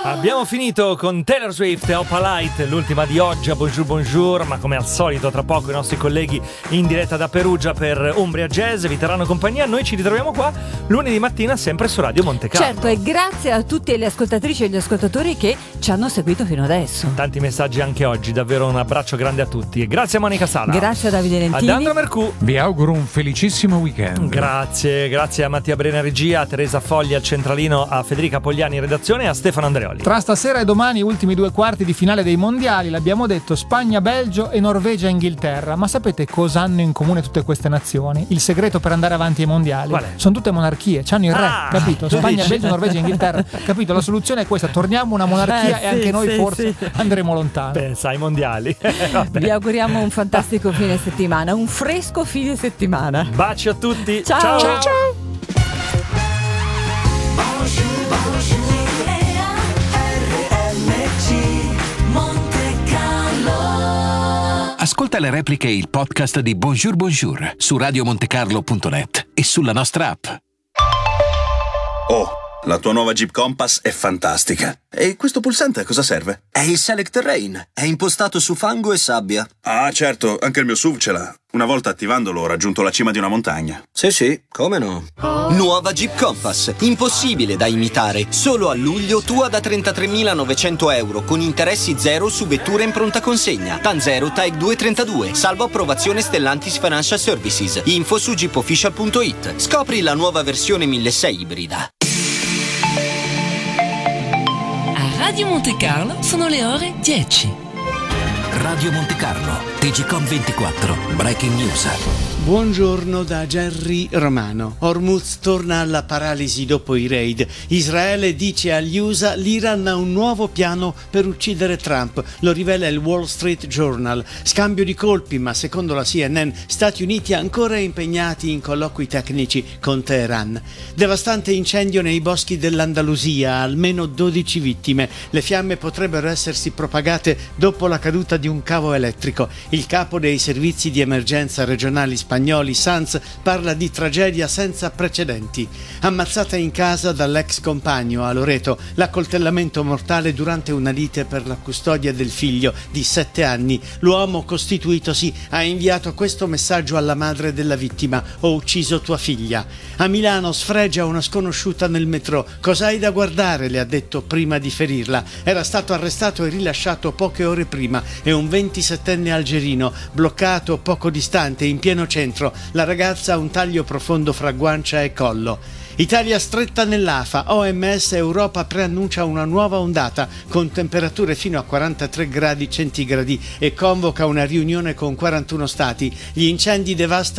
Abbiamo finito con Taylor Swift e Opalite, l'ultima di oggi a Bonjour Bonjour, ma come al solito tra poco i nostri colleghi in diretta da Perugia per Umbria Jazz vi terranno compagnia. Noi ci ritroviamo qua lunedì mattina sempre su Radio Monte Carlo. Certo, e grazie a tutte le ascoltatrici e gli ascoltatori che ci hanno seguito fino adesso. Tanti messaggi anche oggi, davvero un abbraccio grande a tutti. E grazie a Monica Sala. Grazie a Davide Lentini. Ad Andrea Mercù. Vi auguro un felicissimo weekend. Grazie a Mattia Brena regia, a Teresa Fogli al centralino, a Federica Pogliani in redazione e a Stefano Andreoli. Tra stasera e domani ultimi 2 quarti di finale dei mondiali, l'abbiamo detto, Spagna, Belgio e Norvegia, Inghilterra. Ma sapete cosa hanno in comune tutte queste nazioni? Il segreto per andare avanti ai mondiali? Qual è? Sono tutte monarchie, c'hanno il re, capito? Spagna, dici? Belgio, Norvegia, Inghilterra, capito? La soluzione è questa, torniamo una monarchia e anche noi forse andremo lontano. Pensa ai mondiali. Vi auguriamo un fantastico fine settimana, un fresco fine settimana. Baci a tutti. Ciao. Ciao. Ascolta le repliche e il podcast di Bonjour Bonjour su radiomontecarlo.net e sulla nostra app. Oh, la tua nuova Jeep Compass è fantastica. E questo pulsante a cosa serve? È il Select Terrain, è impostato su fango e sabbia. Ah, certo, anche il mio SUV ce l'ha. Una volta attivandolo ho raggiunto la cima di una montagna. Sì, come no? Nuova Jeep Compass, impossibile da imitare. Solo a luglio tua da 33.900 euro con interessi zero su vetture in pronta consegna. Tanzero Type 232, salvo approvazione Stellantis Financial Services. Info su jeepofficial.it. Scopri la nuova versione 1600 ibrida. A Radio Monte Carlo sono le ore 10. Radio Monte Carlo, TGcom 24, Breaking News. Buongiorno da Jerry Romano. Hormuz torna alla paralisi dopo i raid. Israele dice agli USA l'Iran ha un nuovo piano per uccidere Trump. Lo rivela il Wall Street Journal. Scambio di colpi, ma secondo la CNN Stati Uniti ancora impegnati in colloqui tecnici con Teheran. Devastante incendio nei boschi dell'Andalusia, almeno 12 vittime. Le fiamme potrebbero essersi propagate dopo la caduta di un cavo elettrico. Il capo dei servizi di emergenza regionali spagnoli, Sanz, parla di tragedia senza precedenti. Ammazzata in casa dall'ex compagno a Loreto, l'accoltellamento mortale durante una lite per la custodia del figlio di 7 anni. L'uomo costituitosi ha inviato questo messaggio alla madre della vittima: ho ucciso tua figlia. A Milano sfregia una sconosciuta nel metro. Cosa hai da guardare? Le ha detto prima di ferirla. Era stato arrestato e rilasciato poche ore prima. È un 27enne algerino bloccato poco distante in pieno centro. La ragazza ha un taglio profondo fra guancia e collo. Italia stretta nell'AFA. OMS Europa preannuncia una nuova ondata con temperature fino a 43 gradi centigradi e convoca una riunione con 41 stati. Gli incendi devastano